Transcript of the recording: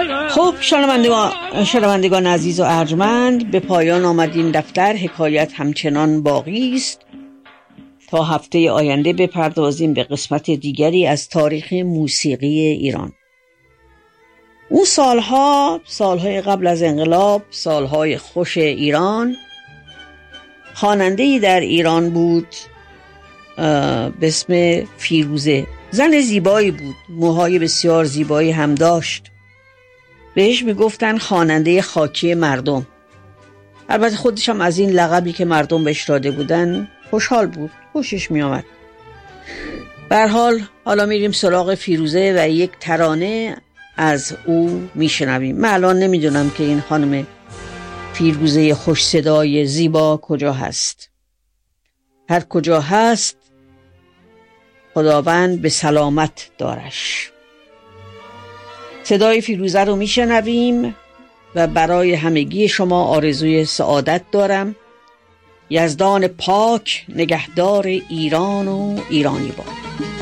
خب شنوندگان عزیز و ارجمند، به پایان آمد این دفتر. حکایت همچنان باقی است. تا هفته آینده بپردازیم به قسمت دیگری از تاریخ موسیقی ایران. اون سالهای قبل از انقلاب، سالهای خوش ایران، خواننده‌ای در ایران بود به اسم فیروزه. زن زیبایی بود، موهای بسیار زیبایی هم داشت. بهش میگفتن خواننده خاکی مردم. البته خودش هم از این لقبی که مردم بهش داده بودن خوشحال بود، خوشش میامد. به هر حال حالا میریم سراغ فیروزه و یک ترانه از او میشنویم. من الان نمیدونم که این خانم فیروزه خوش صدای زیبا کجا هست. هر کجا هست خداوند به سلامت دارش. صدای فیروزه رو میشنویم و برای همگی شما آرزوی سعادت دارم. یزدان پاک نگهدار ایران و ایرانی باد.